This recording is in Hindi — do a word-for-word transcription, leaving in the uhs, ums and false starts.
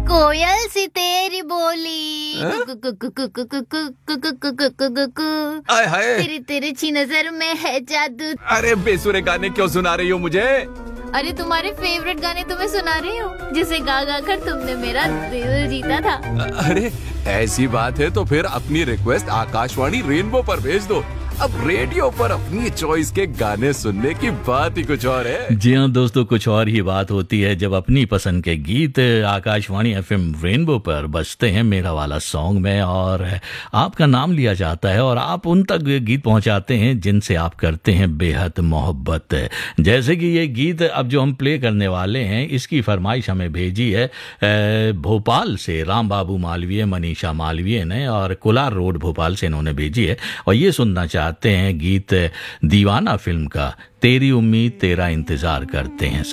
कोयल सी तेरी बोली आय हाय, तेरी तिरछी नजर में है जादू। अरे बेसुरे गाने क्यों सुना रही हो मुझे? अरे तुम्हारे फेवरेट गाने तुम्हें सुना रही हूँ, जिसे गा गा कर तुमने मेरा दिल जीता था। अरे ऐसी बात है तो फिर अपनी रिक्वेस्ट आकाशवाणी रेनबो पर भेज दो। अब रेडियो पर अपनी चॉइस के गाने सुनने की बात ही कुछ और है। जी हाँ दोस्तों, कुछ और ही बात होती है जब अपनी पसंद के गीत आकाशवाणी एफएम रेनबो पर बजते हैं मेरा वाला सॉन्ग में, और आपका नाम लिया जाता है और आप उन तक गीत पहुंचाते हैं जिनसे आप करते हैं बेहद मोहब्बत। जैसे कि ये गीत अब जो हम प्ले करने वाले हैं, इसकी फरमाइश हमें भेजी है भोपाल से राम बाबू मालवीय, मनीषा मालवीय ने, और कुलार रोड भोपाल से इन्होंने भेजी है। और ये सुनना चाहते हैं गीत दीवाना फिल्म का, तेरी उम्मीद तेरा इंतजार करते हैं।